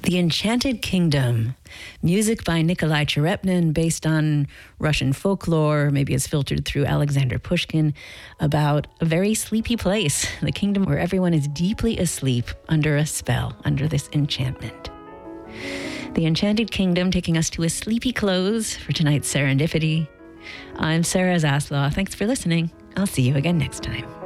The Enchanted Kingdom, music by Nikolai Cherepnin based on Russian folklore, maybe it's filtered through Alexander Pushkin, about a very sleepy place, the kingdom where everyone is deeply asleep under a spell, under this enchantment. The Enchanted Kingdom taking us to a sleepy close for tonight's Serendipity. I'm Sarah Zaslaw. Thanks for listening. I'll see you again next time.